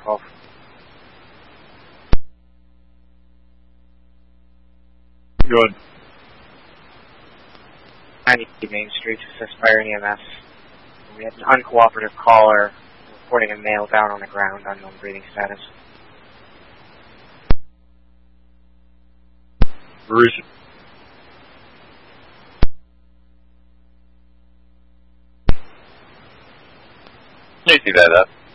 call. Good. 90 Main Street, assist fire and EMS. We had an uncooperative caller reporting a male down on the ground, unknown breathing status. Where is it? Can you see that up?